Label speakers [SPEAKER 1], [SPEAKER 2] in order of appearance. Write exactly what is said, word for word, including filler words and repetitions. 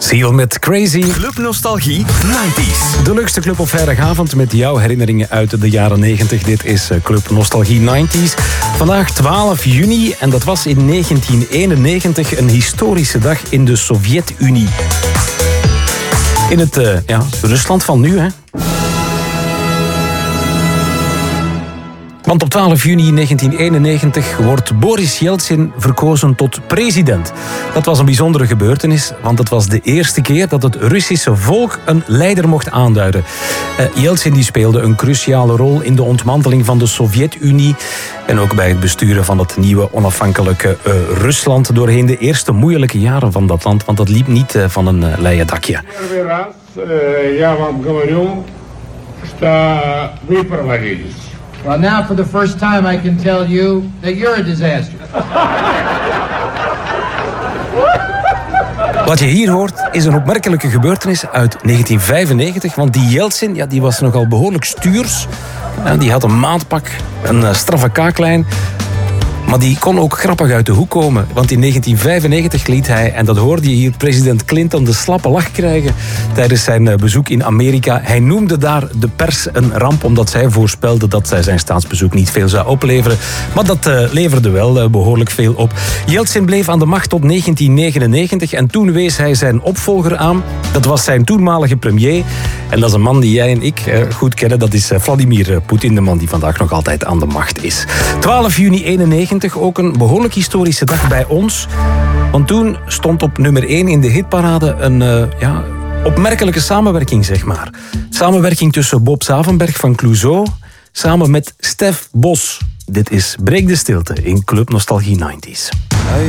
[SPEAKER 1] Seal met Crazy.
[SPEAKER 2] Club Nostalgie negentig.
[SPEAKER 1] De leukste club op vrijdagavond met jouw herinneringen uit de jaren negentig. Dit is Club Nostalgie negentig. Vandaag twaalf juni en dat was in negentien eenennegentig een historische dag in de Sovjet-Unie. In het uh, ja, Rusland van nu, hè. Want op twaalf juni negentien eenennegentig wordt Boris Yeltsin verkozen tot president. Dat was een bijzondere gebeurtenis, want het was de eerste keer dat het Russische volk een leider mocht aanduiden. Uh, Yeltsin die speelde een cruciale rol in de ontmanteling van de Sovjet-Unie en ook bij het besturen van het nieuwe onafhankelijke uh, Rusland doorheen de eerste moeilijke jaren van dat land, want dat liep niet uh, van een uh, leien dakje.
[SPEAKER 3] Well, now for the first time I can tell you that you're a disaster.
[SPEAKER 1] Wat je hier hoort is een opmerkelijke gebeurtenis uit negentien vijfennegentig, want die Yeltsin ja, die was nogal behoorlijk stuurs. Ja, die had een maatpak, een uh, straffe kaaklijn. Maar die kon ook grappig uit de hoek komen. Want in negentien vijfennegentig liet hij, en dat hoorde je hier, president Clinton de slappe lach krijgen tijdens zijn bezoek in Amerika. Hij noemde daar de pers een ramp, omdat zij voorspelde dat zij zijn staatsbezoek niet veel zou opleveren. Maar dat uh, leverde wel uh, behoorlijk veel op. Yeltsin bleef aan de macht tot negentien negenennegentig en toen wees hij zijn opvolger aan. Dat was zijn toenmalige premier. En dat is een man die jij en ik uh, goed kennen. Dat is uh, Vladimir Poetin, de man die vandaag nog altijd aan de macht is. twaalf juni eenennegentig. Ook een behoorlijk historische dag bij ons. Want toen stond op nummer één in de hitparade een uh, ja, opmerkelijke samenwerking, zeg maar. Samenwerking tussen Bob Zavenberg van Clouseau samen met Stef Bos. Dit is Breek de Stilte in Club Nostalgie negentig.